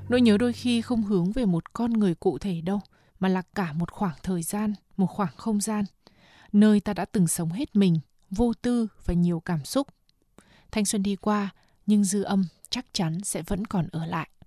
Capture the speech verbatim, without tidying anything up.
Nỗi nhớ đôi khi không hướng về một con người cụ thể đâu, mà là cả một khoảng thời gian, một khoảng không gian, nơi ta đã từng sống hết mình, vô tư và nhiều cảm xúc. Thanh xuân đi qua, nhưng dư âm chắc chắn sẽ vẫn còn ở lại.